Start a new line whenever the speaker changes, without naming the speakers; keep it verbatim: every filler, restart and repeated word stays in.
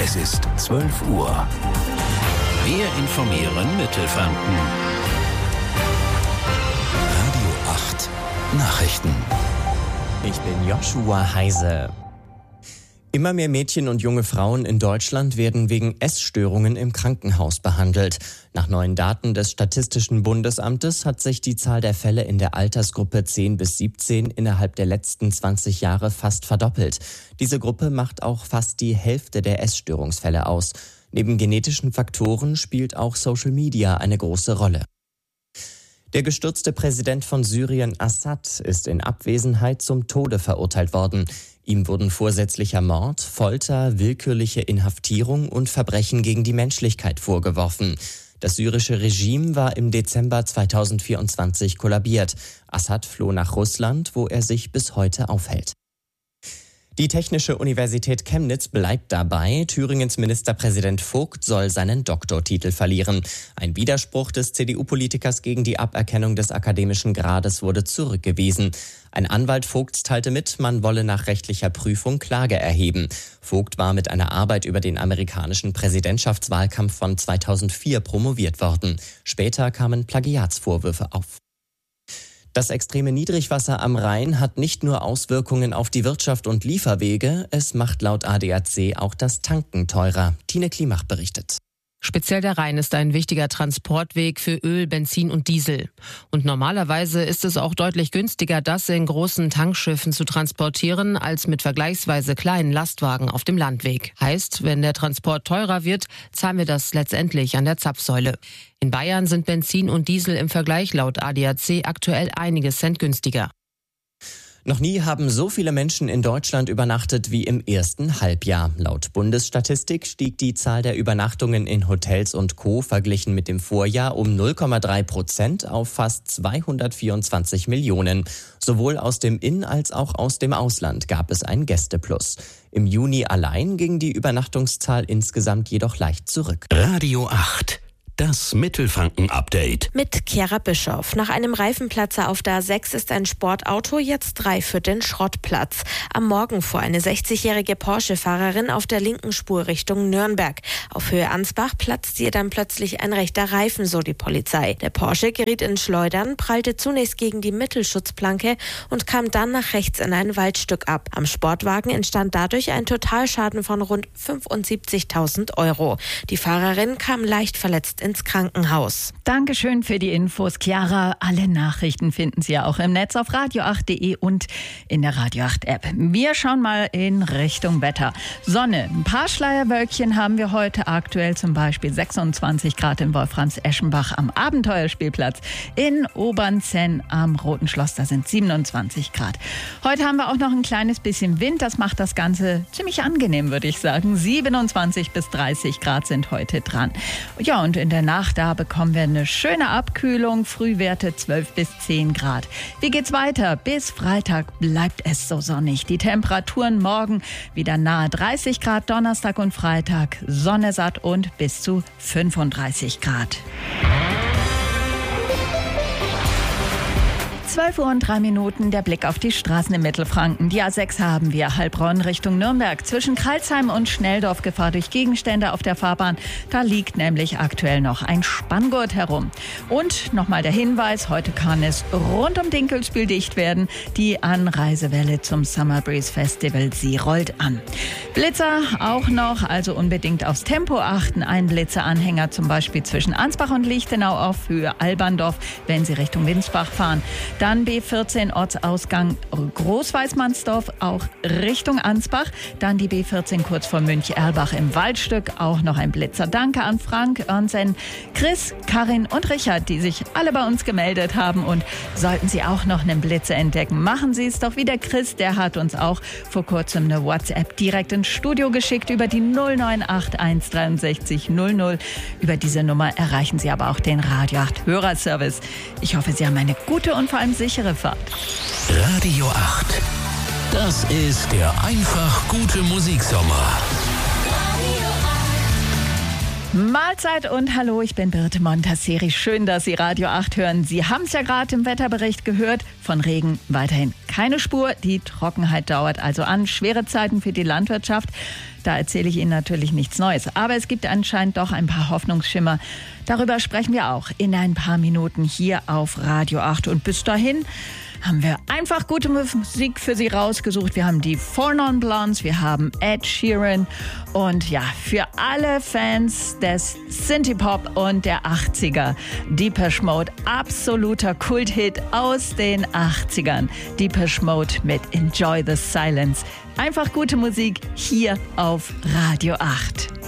Es ist zwölf Uhr. Wir informieren Mittelfranken. Radio acht Nachrichten.
Ich bin Joshua Heise. Immer mehr Mädchen und junge Frauen in Deutschland werden wegen Essstörungen im Krankenhaus behandelt. Nach neuen Daten des Statistischen Bundesamtes hat sich die Zahl der Fälle in der Altersgruppe zehn bis siebzehn innerhalb der letzten zwanzig Jahre fast verdoppelt. Diese Gruppe macht auch fast die Hälfte der Essstörungsfälle aus. Neben genetischen Faktoren spielt auch Social Media eine große Rolle. Der gestürzte Präsident von Syrien, Assad, ist in Abwesenheit zum Tode verurteilt worden. Ihm wurden vorsätzlicher Mord, Folter, willkürliche Inhaftierung und Verbrechen gegen die Menschlichkeit vorgeworfen. Das syrische Regime war im Dezember zweitausendvierundzwanzig kollabiert. Assad floh nach Russland, wo er sich bis heute aufhält. Die Technische Universität Chemnitz bleibt dabei. Thüringens Ministerpräsident Vogt soll seinen Doktortitel verlieren. Ein Widerspruch des C D U-Politikers gegen die Aberkennung des akademischen Grades wurde zurückgewiesen. Ein Anwalt Vogts teilte mit, man wolle nach rechtlicher Prüfung Klage erheben. Vogt war mit einer Arbeit über den amerikanischen Präsidentschaftswahlkampf von zweitausendvier promoviert worden. Später kamen Plagiatsvorwürfe auf. Das extreme Niedrigwasser am Rhein hat nicht nur Auswirkungen auf die Wirtschaft und Lieferwege, es macht laut A D A C auch das Tanken teurer. Tine Klimach berichtet.
Speziell der Rhein ist ein wichtiger Transportweg für Öl, Benzin und Diesel. Und normalerweise ist es auch deutlich günstiger, das in großen Tankschiffen zu transportieren, als mit vergleichsweise kleinen Lastwagen auf dem Landweg. Heißt, wenn der Transport teurer wird, zahlen wir das letztendlich an der Zapfsäule. In Bayern sind Benzin und Diesel im Vergleich laut A D A C aktuell einige Cent günstiger.
Noch nie haben so viele Menschen in Deutschland übernachtet wie im ersten Halbjahr. Laut Bundesstatistik stieg die Zahl der Übernachtungen in Hotels und Co. verglichen mit dem Vorjahr um null Komma drei Prozent auf fast zweihundertvierundzwanzig Millionen. Sowohl aus dem In- als auch aus dem Ausland gab es ein Gästeplus. Im Juni allein ging die Übernachtungszahl insgesamt jedoch leicht zurück.
Radio acht. Das Mittelfranken-Update.
Mit Chiara Bischoff. Nach einem Reifenplatzer auf der A sechs ist ein Sportauto jetzt reif für den Schrottplatz. Am Morgen fuhr eine sechzigjährige Porsche-Fahrerin auf der linken Spur Richtung Nürnberg. Auf Höhe Ansbach platzte ihr dann plötzlich ein rechter Reifen, so die Polizei. Der Porsche geriet in Schleudern, prallte zunächst gegen die Mittelschutzplanke und kam dann nach rechts in ein Waldstück ab. Am Sportwagen entstand dadurch ein Totalschaden von rund fünfundsiebzigtausend Euro. Die Fahrerin kam leicht verletzt ins Krankenhaus.
Dankeschön für die Infos, Chiara. Alle Nachrichten finden Sie ja auch im Netz auf radio acht punkt de und in der Radio acht App. Wir schauen mal in Richtung Wetter. Sonne, ein paar Schleierwölkchen haben wir heute aktuell, zum Beispiel sechsundzwanzig Grad in Wolframs-Eschenbach am Abenteuerspielplatz. In Obernzenn am Roten Schloss, da sind siebenundzwanzig Grad. Heute haben wir auch noch ein kleines bisschen Wind, das macht das Ganze ziemlich angenehm, würde ich sagen. siebenundzwanzig bis dreißig Grad sind heute dran. Ja, und in der Nacht, da bekommen wir eine schöne Abkühlung, Frühwerte zwölf bis zehn Grad. Wie geht's weiter? Bis Freitag bleibt es so sonnig. Die Temperaturen morgen wieder nahe dreißig Grad, Donnerstag und Freitag Sonne satt und bis zu fünfunddreißig Grad. zwölf Uhr und drei Minuten, der Blick auf die Straßen in Mittelfranken. Die A sechs haben wir, Heilbronn Richtung Nürnberg. Zwischen Kralsheim und Schnelldorf Gefahr durch Gegenstände auf der Fahrbahn. Da liegt nämlich aktuell noch ein Spanngurt herum. Und nochmal der Hinweis, heute kann es rund um Dinkelsbühl dicht werden. Die Anreisewelle zum Summer Breeze Festival, sie rollt an. Blitzer auch noch, also unbedingt aufs Tempo achten. Ein Blitzeranhänger zum Beispiel zwischen Ansbach und Lichtenau auf Höhe Alberndorf, wenn Sie Richtung Winsbach fahren. Dann B vierzehn Ortsausgang Großweißmannsdorf, auch Richtung Ansbach. Dann die B vierzehn kurz vor Münch-Erlbach im Waldstück, auch noch ein Blitzer. Danke an Frank, Örnsen, Chris, Karin und Richard, die sich alle bei uns gemeldet haben. Und sollten Sie auch noch einen Blitzer entdecken, machen Sie es doch wie der Chris. Der hat uns auch vor kurzem eine WhatsApp direkt ins Studio geschickt über die null neun acht eins dreiundsechzig null null. Über diese Nummer erreichen Sie aber auch den Radio acht Hörerservice. Ich hoffe, Sie haben eine gute und vor allem sichere Fahrt.
Radio acht. Das ist der einfach gute Musiksommer.
Mahlzeit und hallo, ich bin Birte Montasseri. Schön, dass Sie Radio acht hören. Sie haben es ja gerade im Wetterbericht gehört. Von Regen weiterhin keine Spur. Die Trockenheit dauert also an. Schwere Zeiten für die Landwirtschaft. Da erzähle ich Ihnen natürlich nichts Neues. Aber es gibt anscheinend doch ein paar Hoffnungsschimmer. Darüber sprechen wir auch in ein paar Minuten hier auf Radio acht. Und bis dahin haben wir einfach gute Musik für Sie rausgesucht. Wir haben die Four Non Blondes, wir haben Ed Sheeran und ja, für alle Fans des Synthie-Pop und der achtziger, Depeche Mode, absoluter Kulthit aus den achtzigern. Depeche Mode mit Enjoy the Silence. Einfach gute Musik hier auf Radio acht.